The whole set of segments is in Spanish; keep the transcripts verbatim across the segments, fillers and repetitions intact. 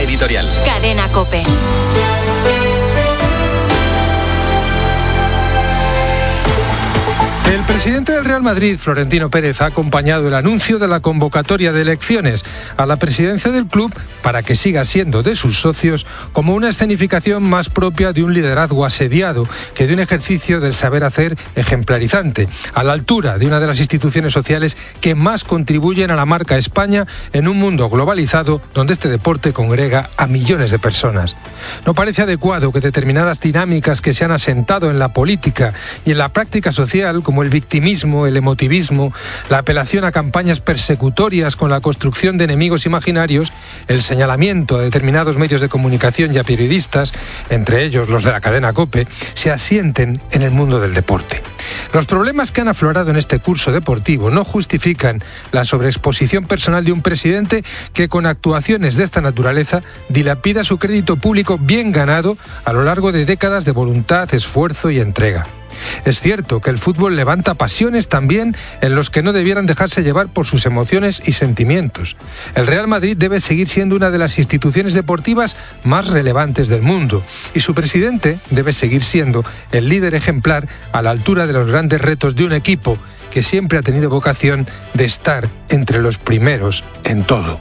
editorial. Cadena COPE. El presidente del Real Madrid, Florentino Pérez, ha acompañado el anuncio de la convocatoria de elecciones a la presidencia del club para que siga siendo de sus socios como una escenificación más propia de un liderazgo asediado que de un ejercicio del saber hacer ejemplarizante, a la altura de una de las instituciones sociales que más contribuyen a la marca España en un mundo globalizado donde este deporte congrega a millones de personas. No parece adecuado que determinadas dinámicas que se han asentado en la política y en la práctica social, como el victimismo, el emotivismo, la apelación a campañas persecutorias con la construcción de enemigos imaginarios, el señalamiento a determinados medios de comunicación y a periodistas, entre ellos los de la cadena COPE, se asienten en el mundo del deporte. Los problemas que han aflorado en este curso deportivo no justifican la sobreexposición personal de un presidente que con actuaciones de esta naturaleza dilapida su crédito público bien ganado a lo largo de décadas de voluntad, esfuerzo y entrega. Es cierto que el fútbol levanta pasiones también en los que no debieran dejarse llevar por sus emociones y sentimientos. El Real Madrid debe seguir siendo una de las instituciones deportivas más relevantes del mundo y su presidente debe seguir siendo el líder ejemplar a la altura de los grandes retos de un equipo que siempre ha tenido vocación de estar entre los primeros en todo.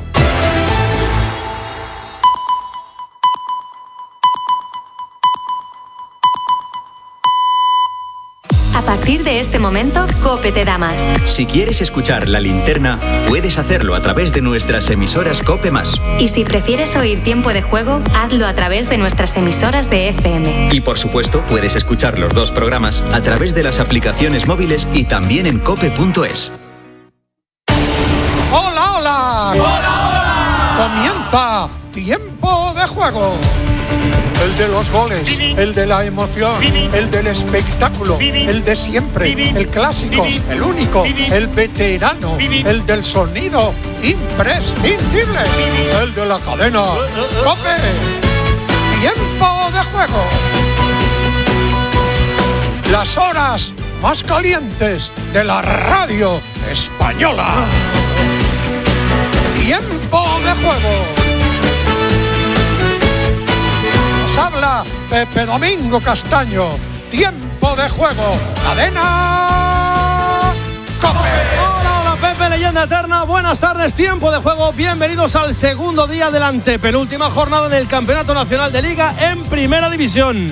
A partir de este momento, COPE te da más. Si quieres escuchar La Linterna, puedes hacerlo a través de nuestras emisoras COPE más. Y si prefieres oír Tiempo de Juego, hazlo a través de nuestras emisoras de F M. Y por supuesto, puedes escuchar los dos programas a través de las aplicaciones móviles y también en cope punto es. ¡Hola, hola! ¡Hola, hola! Comienza Tiempo de Juego. El de los goles, el de la emoción, el del espectáculo, el de siempre, el clásico, el único, el veterano, el del sonido imprescindible, el de la cadena COPE. Tiempo de Juego. Las horas más calientes de la radio española. Tiempo de Juego. Habla Pepe Domingo Castaño. Tiempo de Juego. Cadena COPE. Hola, hola Pepe, leyenda eterna. Buenas tardes, Tiempo de Juego. Bienvenidos al segundo día de la antepenúltima jornada en el Campeonato Nacional de Liga en Primera División.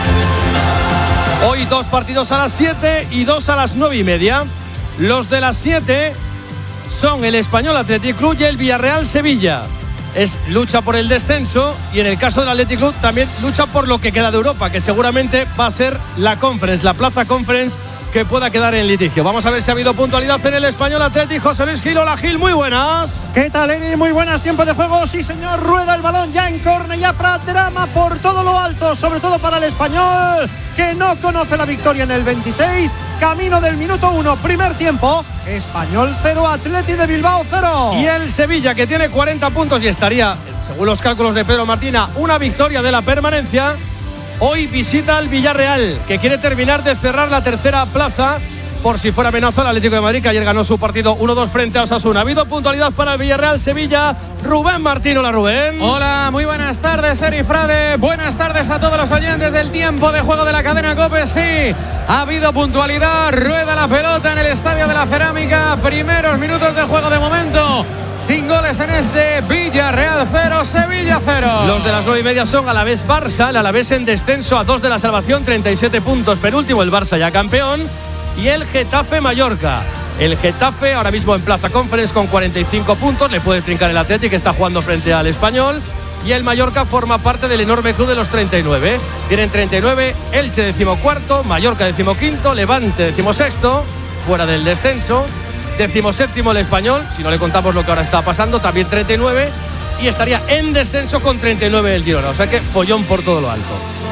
Hoy dos partidos a las siete y dos a las nueve y media. Los de las siete son el Español Athletic Club y el Villarreal Sevilla. Es lucha por el descenso y en el caso del Athletic Club también lucha por lo que queda de Europa, que seguramente va a ser la Conference, la Plaza Conference que pueda quedar en litigio. Vamos a ver si ha habido puntualidad en el Español Athletic. José Luis Gil, hola Gil, muy buenas. ¿Qué tal, Eri? Muy buenas, Tiempo de Juego. Sí, señor, rueda el balón ya en córner, ya para drama por todo lo alto, sobre todo para el Español, que no conoce la victoria en el veintiséis. Camino del minuto uno, primer tiempo. Español cero, Athletic de Bilbao cero. Y el Sevilla, que tiene cuarenta puntos y estaría, según los cálculos de Pedro Martina, una victoria de la permanencia. Hoy visita al Villarreal, que quiere terminar de cerrar la tercera plaza por si fuera amenaza al Atlético de Madrid, que ayer ganó su partido uno dos frente a Osasuna. Ha habido puntualidad para el Villarreal Sevilla. Rubén Martín, hola Rubén. Hola, muy buenas tardes, Eri Frade. Buenas tardes a todos los oyentes del Tiempo de Juego de la cadena COPE. Sí, ha habido puntualidad, rueda la pelota en el Estadio de la Cerámica. Primeros minutos de juego de momento. Sin goles en este Villarreal cero, Sevilla cero. Los de las nueve y media son Alavés Barça, el Alavés en descenso a dos de la salvación, treinta y siete puntos, penúltimo el Barça ya campeón, y el Getafe Mallorca. El Getafe ahora mismo en Plaza Conference con cuarenta y cinco puntos, le puede trincar el Athletic que está jugando frente al Español, y el Mallorca forma parte del enorme club de los treinta y nueve. Tienen treinta y nueve, Elche decimocuarto, Mallorca decimoquinto, Levante decimosexto, fuera del descenso. Decimoséptimo el Español, si no le contamos lo que ahora está pasando, también treinta y nueve, y estaría en descenso con treinta y nueve el Girona, o sea que follón por todo lo alto.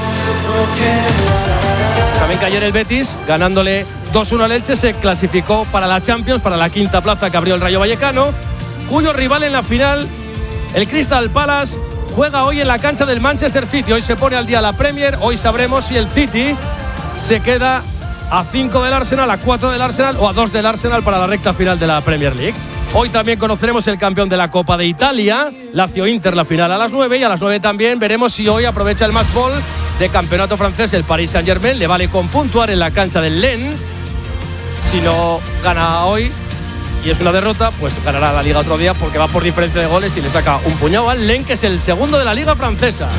Saben que ayer el Betis, ganándole dos uno al Elche, se clasificó para la Champions, para la quinta plaza que abrió el Rayo Vallecano, cuyo rival en la final, el Crystal Palace, juega hoy en la cancha del Manchester City. Hoy se pone al día la Premier, hoy sabremos si el City se queda a cinco del Arsenal, a cuatro del Arsenal o a dos del Arsenal para la recta final de la Premier League. Hoy también conoceremos el campeón de la Copa de Italia, Lazio-Inter, la final a las nueve, y a las nueve también veremos si hoy aprovecha el match ball de campeonato francés el Paris Saint-Germain. Le vale con puntuar en la cancha del Lens. Si no gana hoy y es una derrota, pues ganará la Liga otro día porque va por diferencia de goles y le saca un puñado al Lens, que es el segundo de la Liga francesa.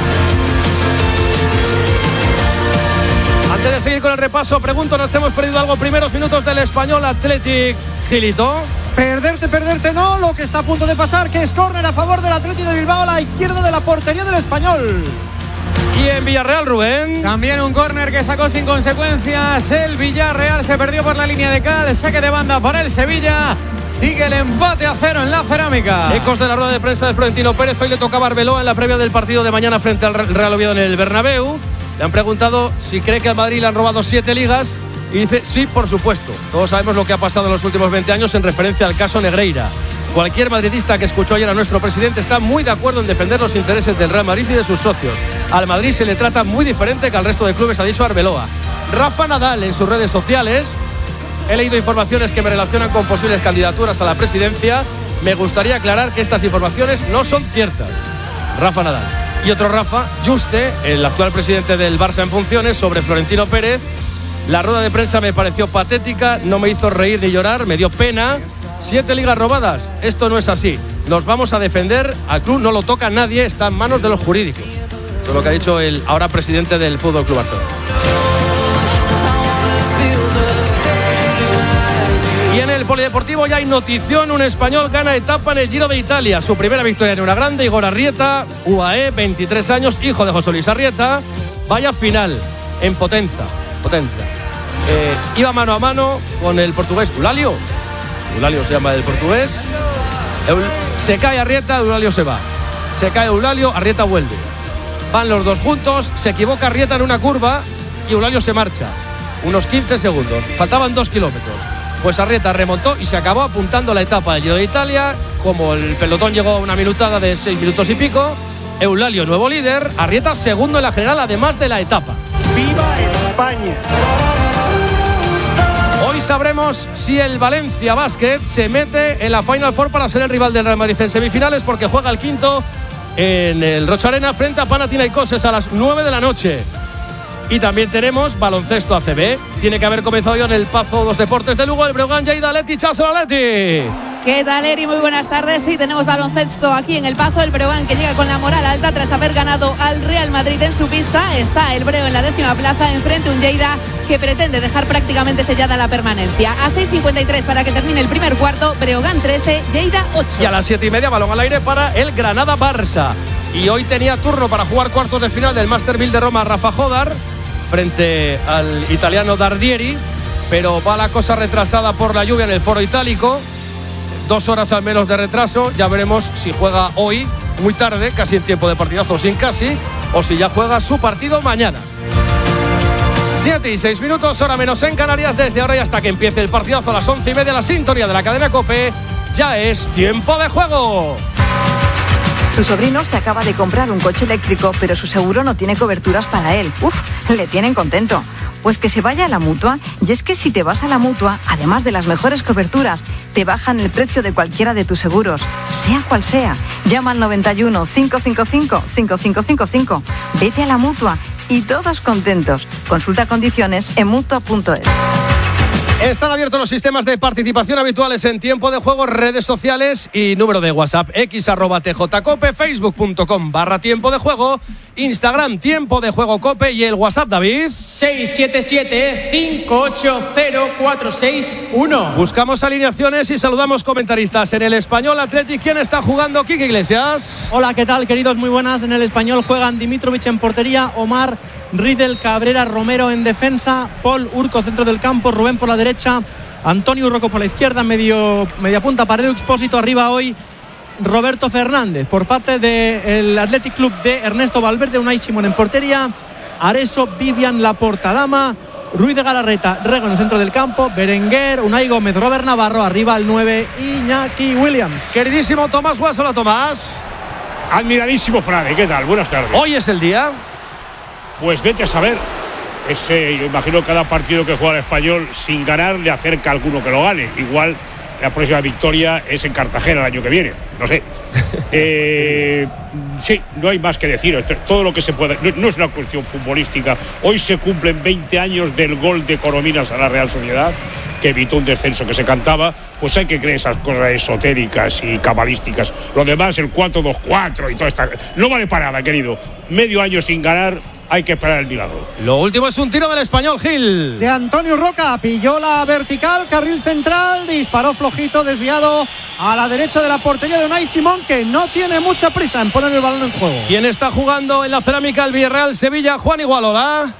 Antes de seguir con el repaso, pregunto, ¿nos hemos perdido algo? Primeros minutos del Español Athletic, Gilito. Perderte, perderte no, lo que está a punto de pasar, que es córner a favor del Athletic de Bilbao a la izquierda de la portería del Español. Y en Villarreal, Rubén. También un córner que sacó sin consecuencias el Villarreal, se perdió por la línea de cal, saque de banda para el Sevilla. Sigue el empate a cero en la Cerámica. Ecos de la rueda de prensa de Florentino Pérez. Hoy le tocaba a Arbeloa en la previa del partido de mañana frente al Real Oviedo en el Bernabéu. Le han preguntado si cree que al Madrid le han robado siete ligas. Y dice, sí, por supuesto. Todos sabemos lo que ha pasado en los últimos veinte años en referencia al caso Negreira. Cualquier madridista que escuchó ayer a nuestro presidente está muy de acuerdo en defender los intereses del Real Madrid y de sus socios. Al Madrid se le trata muy diferente que al resto de clubes, ha dicho Arbeloa. Rafa Nadal en sus redes sociales. He leído informaciones que me relacionan con posibles candidaturas a la presidencia. Me gustaría aclarar que estas informaciones no son ciertas. Rafa Nadal. Y otro Rafa, Juste, el actual presidente del Barça en funciones, sobre Florentino Pérez. La rueda de prensa me pareció patética, no me hizo reír ni llorar, me dio pena. Siete ligas robadas, esto no es así. Nos vamos a defender, al club no lo toca nadie, está en manos de los jurídicos. Eso es lo que ha dicho el ahora presidente del Fútbol Club Barcelona. Y en el polideportivo ya hay notición, un español gana etapa en el Giro de Italia. Su primera victoria en una grande, Igor Arrieta, U A E, veintitrés años, hijo de José Luis Arrieta. Vaya final, en Potenza. Potenza. Eh, iba mano a mano con el portugués Eulalio. Eulalio se llama el portugués. Eul- se cae Arrieta, Eulalio se va. Se cae Eulalio, Arrieta vuelve. Van los dos juntos, se equivoca Arrieta en una curva y Eulalio se marcha. Unos quince segundos. Faltaban dos kilómetros. Pues Arrieta remontó y se acabó apuntando la etapa del Giro de Italia. Como el pelotón llegó a una minutada de seis minutos y pico, Eulalio nuevo líder, Arrieta segundo en la general, además de la etapa. ¡Viva España! Hoy sabremos si el Valencia Basket se mete en la Final Four para ser el rival del Real Madrid en semifinales, porque juega el quinto en el Rocha Arena frente a Panathinaikos a las nueve de la noche. Y también tenemos baloncesto A C B. Tiene que haber comenzado ya en el Pazo dos Deportes de Lugo, el Breogán Lleida Leti. ¡Chaso Leti! ¿Qué tal, Eri? Muy buenas tardes. Sí, tenemos baloncesto aquí en el Pazo. El Breogán, que llega con la moral alta tras haber ganado al Real Madrid en su pista. Está el Breo en la décima plaza, enfrente un Lleida que pretende dejar prácticamente sellada la permanencia. A seis cincuenta y tres para que termine el primer cuarto. Breogán trece, Lleida ocho. Y a las siete y media, balón al aire para el Granada Barça. Y hoy tenía turno para jugar cuartos de final del Master mil de Roma Rafa Jodar frente al italiano Dardieri, pero va la cosa retrasada por la lluvia en el Foro Itálico. Dos horas al menos de retraso. Ya veremos si juega hoy, muy tarde, casi en tiempo de partidazo, sin casi, o si ya juega su partido mañana. Siete y seis minutos, hora menos en Canarias. Desde ahora y hasta que empiece el partidazo a las once y media, la sintonía de la cadena COPE. Ya es tiempo de juego. Tu sobrino se acaba de comprar un coche eléctrico, pero su seguro no tiene coberturas para él. Uf, le tienen contento. Pues que se vaya a la Mutua. Y es que si te vas a la Mutua, además de las mejores coberturas, te bajan el precio de cualquiera de tus seguros, sea cual sea. Llama al noventa y uno, cinco cinco cinco, cinco cinco cinco cinco. Vete a la Mutua y todos contentos. Consulta condiciones en mutua punto es. Están abiertos los sistemas de participación habituales en tiempo de juego, redes sociales y número de WhatsApp, x arroba tjcope, facebook punto com barra tiempo de juego, Instagram tiempo de juego cope y el WhatsApp, David. seis siete siete, cinco ocho cero, cuatro seis uno. Buscamos alineaciones y saludamos comentaristas. En el Español Athletic, ¿quién está jugando? Quique Iglesias. Hola, ¿qué tal, queridos? Muy buenas. En el Español juegan Dimitrovic en portería, Omar, Riedel, Cabrera, Romero en defensa, Paul, Urco centro del campo, Rubén por la derecha, Antonio Urroco por la izquierda, medio, media punta para Edu Expósito, arriba hoy Roberto Fernández. Por parte del Athletic Club de Ernesto Valverde, Unai Simón en portería, Areso, Vivian, Laporta, Dama, Ruiz de Galarreta, Rego en el centro del campo, Berenguer, Unai Gómez, Robert Navarro, arriba el nueve, Iñaki Williams. Queridísimo Tomás Guas, hola Tomás. Admiradísimo Frade, ¿qué tal? Buenas tardes. Hoy es el día. Pues vete a saber. Ese, yo imagino que cada partido que juega el Español sin ganar le acerca a alguno que lo gane. Igual la próxima victoria es en Cartagena el año que viene, no sé. Eh, sí, no hay más que decir. Esto, todo lo que se pueda, no, no es una cuestión futbolística. Hoy se cumplen veinte años del gol de Corominas a la Real Sociedad, que evitó un descenso que se cantaba. Pues hay que creer esas cosas esotéricas y cabalísticas. Lo demás, el cuatro dos cuatro y toda esta, no vale para nada, querido. Medio año sin ganar, hay que esperar el milagro. Lo último es un tiro del Español, Gil. De Antonio Roca, pilló la vertical, carril central, disparó flojito, desviado a la derecha de la portería de Unai Simón, que no tiene mucha prisa en poner el balón en juego. ¿Quién está jugando en la cerámica? El Villarreal Sevilla, Juan Igualola.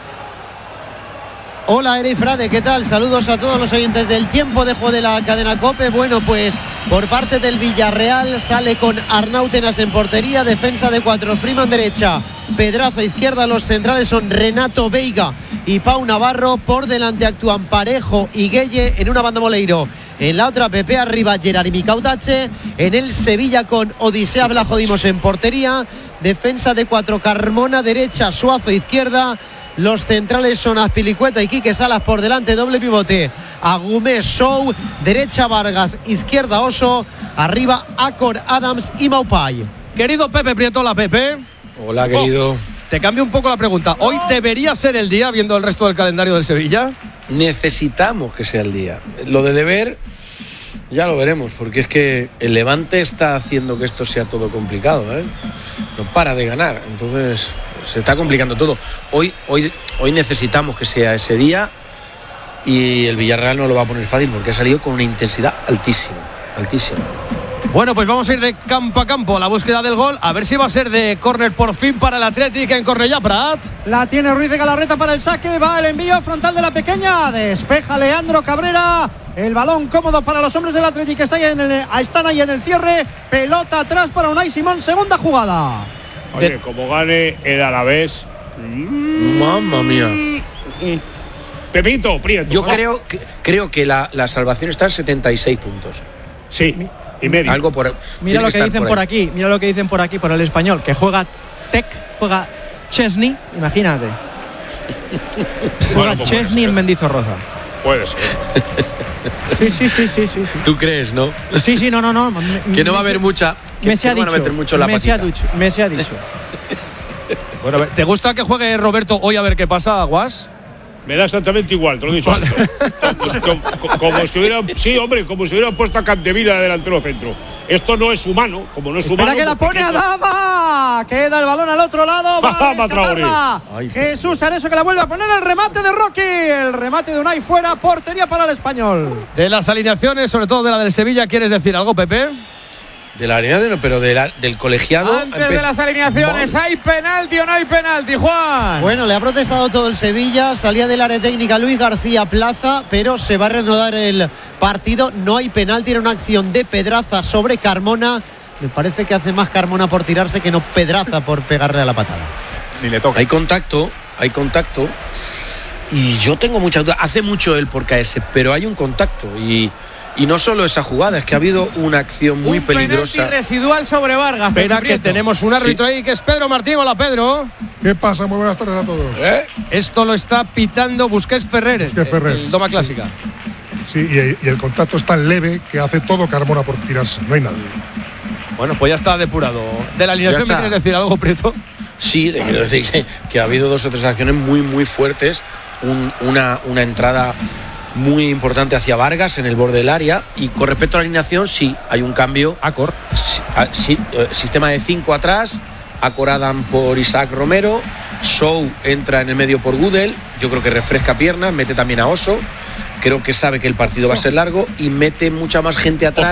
Hola, Eri Frade, ¿qué tal? Saludos a todos los oyentes del tiempo de juego de la cadena COPE. Bueno, pues por parte del Villarreal sale con Arnautenas en portería, defensa de cuatro, Freeman derecha, Pedraza izquierda, los centrales son Renato Veiga y Pau Navarro, por delante actúan Parejo y Gueye, en una banda Moleiro, en la otra Pepe arriba, Gerard Cautache, en el Sevilla con Odisea Vlachodimos en portería, defensa de cuatro, Carmona derecha, Suazo izquierda. Los centrales son Azpilicueta y Quique Salas, por delante doble pivote, Agumé, Show, derecha Vargas, izquierda Oso, arriba Acor, Adams y Maupay. Querido Pepe Prieto, la Pepe. Hola, querido. Oh, te cambio un poco la pregunta. ¿Hoy debería ser el día, viendo el resto del calendario del Sevilla? Necesitamos que sea el día. Lo de deber ya lo veremos, porque es que el Levante está haciendo que esto sea todo complicado, ¿eh? No para de ganar, entonces se está complicando todo. Hoy, hoy, hoy necesitamos que sea ese día, y el Villarreal no lo va a poner fácil porque ha salido con una intensidad altísima, altísima. Bueno, pues vamos a ir de campo a campo a la búsqueda del gol, a ver si va a ser de córner por fin para el Athletic en Cornellà Prat. La tiene Ruiz de Galarreta para el saque, va el envío frontal de la pequeña, despeja Leandro Cabrera, el balón cómodo para los hombres del Athletic que están ahí en el, están ahí en el cierre, pelota atrás para Unai Simón, segunda jugada. Oye, como gane el Alavés, mamma mía. Pepito Prieto. Yo creo que, creo que la, la salvación está en setenta y seis puntos. Sí, y medio. Algo por, mira lo que, que dicen por, por aquí, mira lo que dicen por aquí por el Español, que juega Tec, juega Chesney, imagínate. Juega bueno, pues Chesney en Mendizorroza. Puede ser. Sí, sí, sí, sí, sí, sí. ¿Tú crees, no? Sí, sí, no, no, no. Me, que no va a haber mucha. Que, me se ha no dicho. Van a meter mucho la me se ha dicho. Me se ha dicho. Bueno, ¿te gusta que juegue Roberto hoy a ver qué pasa, Guas? Me da exactamente igual, te lo he dicho antes. como, como, como si hubieran, sí, hombre, como si hubieran puesto a Cantevila de delantero centro. Esto no es humano, como no es Espera humano. que la pone a Dama. Queda el balón al otro lado. Va a Ay, Jesús Areso, que la vuelve a poner, el remate de Rocky. El remate de Unai fuera, portería para el Español. De las alineaciones, sobre todo de la del Sevilla, ¿quieres decir algo, Pepe? De la alineación, pero de la, del colegiado. Antes de las alineaciones, ¿hay penalti o no hay penalti, Juan? Bueno, le ha protestado todo el Sevilla. Salía del área técnica Luis García Plaza, pero se va a reanudar el partido. No hay penalti, era una acción de Pedraza sobre Carmona. Me parece que hace más Carmona por tirarse que no Pedraza por pegarle a la patada. Ni le toca. Hay contacto, hay contacto. Y yo tengo muchas dudas. Hace mucho él por caerse, pero hay un contacto. Y. Y no solo esa jugada, es que ha habido una acción muy un peligrosa. Penalti residual sobre Vargas. Espera, que tenemos un árbitro sí. ahí, que es Pedro Martín. Hola, Pedro. ¿Qué pasa? Muy buenas tardes a todos. ¿Eh? Esto lo está pitando Busquets Ferrer, Busquets Ferrer. El Doma Clásica. Sí, y, y el contacto es tan leve que hace todo Carmona por tirarse. No hay nada. Bueno, pues ya está depurado. ¿De la alineación me quieres decir algo, Prieto? Sí, quiero decir que, que ha habido dos o tres acciones muy, muy fuertes. Un, una, una entrada muy importante hacia Vargas en el borde del área, y con respecto a la alineación sí hay un cambio. Acor sí, sí, sistema de cinco atrás, Acor Adam por Isaac Romero, Show entra en el medio por Gudel, yo creo que refresca piernas, mete también a Oso, creo que sabe que el partido va a ser largo y mete mucha más gente atrás.